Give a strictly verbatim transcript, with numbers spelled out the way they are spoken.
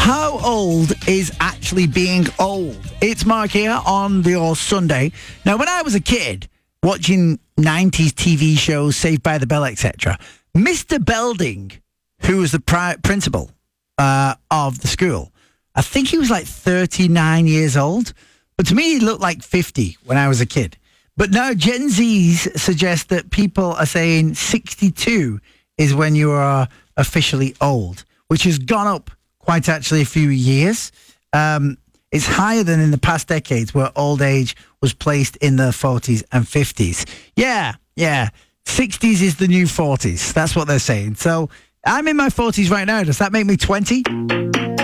How old is actually being old? It's Mark here on the All Sunday. Now, when I was a kid, watching nineties T V shows, Saved by the Bell, et cetera, Mister Belding, who was the pri- principal uh, of the school, I think he was like thirty-nine years old. But to me, he looked like fifty when I was a kid. But now Gen Zs suggest that people are saying sixty-two is when you are officially old, which has gone up quite actually a few years. Um, it's higher than in the past decades where old age was placed in the forties and fifties. Yeah, yeah. sixties is the new forties. That's what they're saying. So I'm in my forties right now. Does that make me twenty?